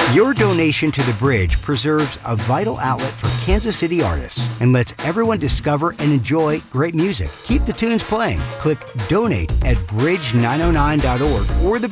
Your donation to the Bridge preserves a vital outlet for Kansas City artists and lets everyone discover and enjoy great music. Keep the tunes playing. Click donate at bridge909.org or